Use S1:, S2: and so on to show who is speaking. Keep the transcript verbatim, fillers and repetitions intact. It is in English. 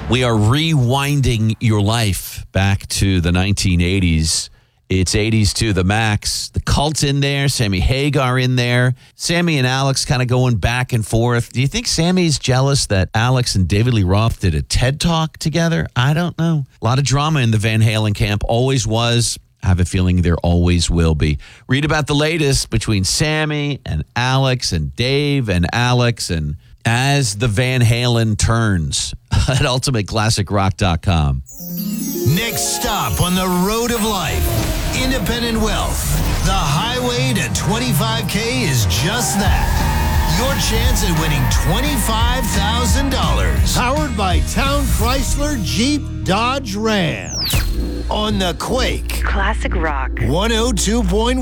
S1: We are rewinding your life back to the nineteen eighties. It's eighties to the max. The Cult's in there. Sammy Hagar in there. Sammy and Alex kind of going back and forth. Do you think Sammy's jealous that Alex and David Lee Roth did a TED Talk together? I don't know. A lot of drama in the Van Halen camp. Always was. I have a feeling there always will be. Read about the latest between Sammy and Alex and Dave and Alex and as the Van Halen turns at ultimate classic rock dot com.
S2: Next stop on the road of life, independent wealth. The highway to twenty-five K is just that. Your chance at winning twenty-five thousand dollars.
S3: Powered by Town Chrysler Jeep Dodge Ram.
S2: On the Quake.
S4: Classic Rock.
S2: one oh two point one.